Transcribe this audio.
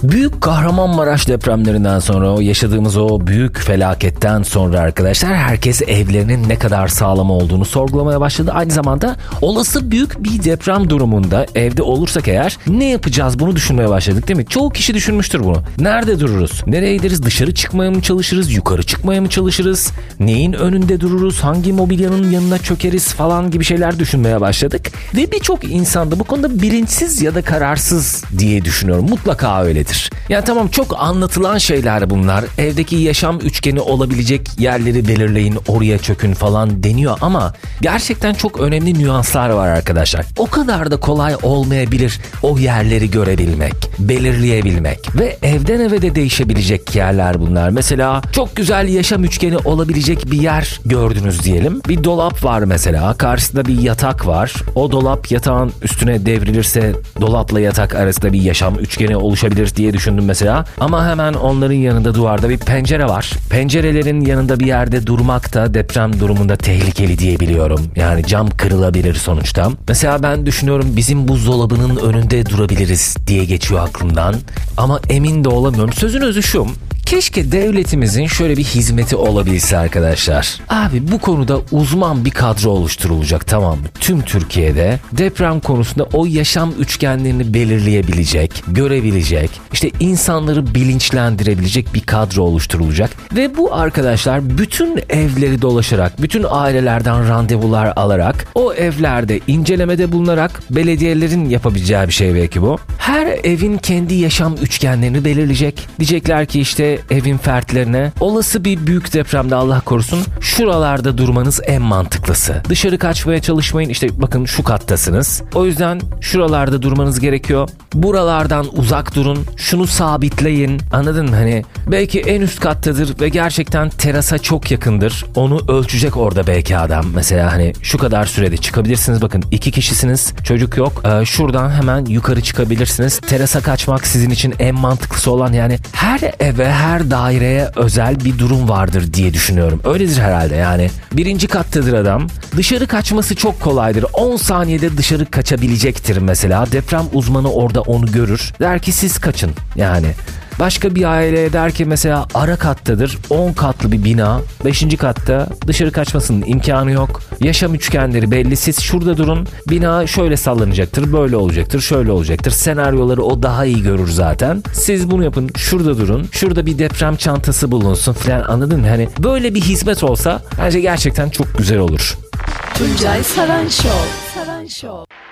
Büyük Kahramanmaraş depremlerinden sonra, o yaşadığımız o büyük felaketten sonra arkadaşlar herkes evlerinin ne kadar sağlam olduğunu sorgulamaya başladı. Aynı zamanda olası büyük bir deprem durumunda evde olursak eğer ne yapacağız bunu düşünmeye başladık, değil mi? Çoğu kişi düşünmüştür bunu. Nerede dururuz? Nereye gideriz? Dışarı çıkmaya mı çalışırız? Yukarı çıkmaya mı çalışırız? Neyin önünde dururuz? Hangi mobilyanın yanına çökeriz falan gibi şeyler düşünmeye başladık. Ve birçok insan da bu konuda bilinçsiz ya da kararsız diye düşünüyorum. Mutlaka öyledir. Yani tamam, çok anlatılan şeyler bunlar. Evdeki yaşam üçgeni olabilecek yerleri belirleyin, oraya çökün falan deniyor ama gerçekten çok önemli nüanslar var arkadaşlar. O kadar da kolay olmayabilir o yerleri görebilmek, belirleyebilmek ve evden eve de değişebilecek yerler bunlar. Mesela çok güzel yaşam üçgeni olabilecek bir yer gördünüz diyelim. Bir dolap var mesela, karşısında bir yatak var. O dolap yatağın üstüne devrilirse dolapla yatak arasında bir yaşam üçgeni oluşabilir diye düşündüm mesela. Ama hemen onların yanında duvarda bir pencere var. Pencerelerin yanında bir yerde durmak da deprem durumunda tehlikeli diye biliyorum. Yani cam kırılabilir sonuçta. Mesela ben düşünüyorum bizim buzdolabının önünde durabiliriz diye geçiyor aklımdan. Ama emin de olamıyorum. Sözün özü şu: keşke devletimizin şöyle bir hizmeti olabilse arkadaşlar. Abi bu konuda uzman bir kadro oluşturulacak, tamam mı? Tüm Türkiye'de deprem konusunda o yaşam üçgenlerini belirleyebilecek, görebilecek, işte insanları bilinçlendirebilecek bir kadro oluşturulacak. Ve bu arkadaşlar bütün evleri dolaşarak, bütün ailelerden randevular alarak, o evlerde incelemede bulunarak, belediyelerin yapabileceği bir şey belki bu. Her evin kendi yaşam üçgenlerini belirleyecek. Diyecekler ki işte evin fertlerine olası bir büyük depremde Allah korusun şuralarda durmanız en mantıklısı. Dışarı kaçmaya çalışmayın, işte bakın şu kattasınız. O yüzden şuralarda durmanız gerekiyor. Buralardan uzak durun. Şunu sabitleyin. Anladın mı? Hani belki en üst kattadır ve gerçekten terasa çok yakındır. Onu ölçecek orada belki adam. Mesela hani şu kadar sürede çıkabilirsiniz. Bakın 2 kişisiniz. Çocuk yok. Şuradan hemen yukarı çıkabilirsiniz. Terasa kaçmak sizin için en mantıklısı olan, yani her eve, her daireye özel bir durum vardır diye düşünüyorum. Öyledir herhalde yani. 1. kattadır adam. Dışarı kaçması çok kolaydır. 10 saniyede dışarı kaçabilecektir mesela. Deprem uzmanı orada onu görür. Der ki siz kaçın yani. Başka bir aile der ki mesela ara kattadır, 10 katlı bir bina, 5. katta dışarı kaçmasının imkanı yok. Yaşam üçgenleri belli, siz şurada durun, bina şöyle sallanacaktır, böyle olacaktır, şöyle olacaktır. Senaryoları o daha iyi görür zaten. Siz bunu yapın, şurada durun, şurada bir deprem çantası bulunsun falan, anladın mı? Hani böyle bir hizmet olsa bence gerçekten çok güzel olur. Tuncay Saran Show.